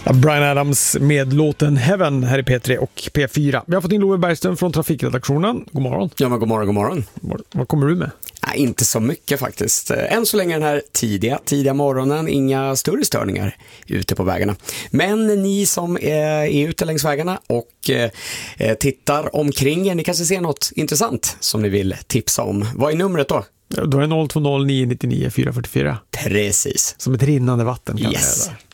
Bryan Adams med låten Heaven här i P3 och P4. Vi har fått in Love Bergström från trafikredaktionen. God morgon. Ja, men god morgon. Vad kommer du med? Nej, inte så mycket faktiskt. Än så länge den här tidiga morgonen, inga större störningar ute på vägarna. Men ni som är ute längs vägarna och tittar omkring er, ni kanske ser något intressant som ni vill tipsa om. Vad är numret då? Då är det 020 999 444. Precis. Som ett rinnande vatten kan yes. det där.